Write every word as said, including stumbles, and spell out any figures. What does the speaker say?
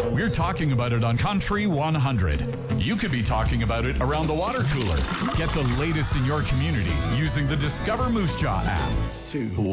We're talking about it on Country one hundred. You could be talking about it around the water cooler. Get the latest in your community using the Discover Moose Jaw app. Two.